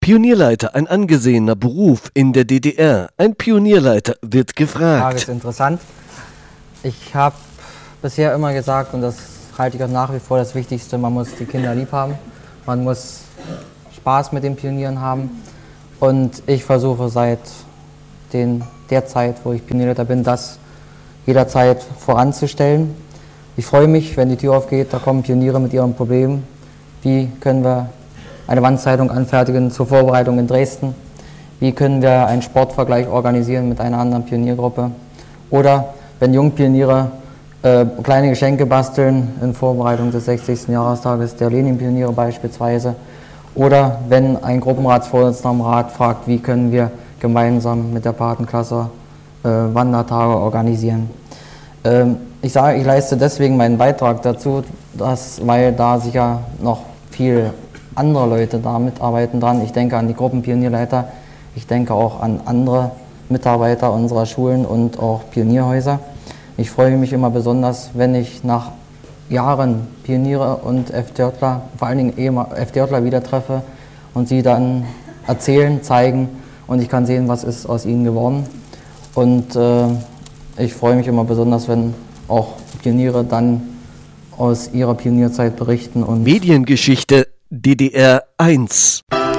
Pionierleiter, ein angesehener Beruf in der DDR. Ein Pionierleiter wird Die Frage gefragt. ist interessant. Ich habe bisher immer gesagt, und das halte ich auch nach wie vor das Wichtigste, man muss die Kinder lieb haben, man muss Spaß mit den Pionieren haben. Und ich versuche seit der Zeit, wo ich Pionierleiter bin, das jederzeit voranzustellen. Ich freue mich, wenn die Tür aufgeht, da kommen Pioniere mit ihren Problemen. Wie können wir eine Wandzeitung anfertigen zur Vorbereitung in Dresden? Wie können wir einen Sportvergleich organisieren mit einer anderen Pioniergruppe? Oder wenn Jungpioniere kleine Geschenke basteln in Vorbereitung des 60. Jahrestages der Lenin-Pioniere beispielsweise. Oder wenn ein Gruppenratsvorsitzender am Rat fragt, wie können wir gemeinsam mit der Patenklasse Wandertage organisieren. Ich sage, ich leiste deswegen meinen Beitrag dazu, weil da sicher noch viel andere Leute da mitarbeiten dran. Ich denke an die Gruppenpionierleiter, ich denke auch an andere Mitarbeiter unserer Schulen und auch Pionierhäuser. Ich freue mich immer besonders, wenn ich nach Jahren Pioniere und FDJler, vor allen Dingen FDJler wieder treffe und sie dann erzählen, zeigen und ich kann sehen, was ist aus ihnen geworden. Und ich freue mich immer besonders, wenn auch Pioniere dann aus ihrer Pionierzeit berichten. Und Mediengeschichte DDR 1.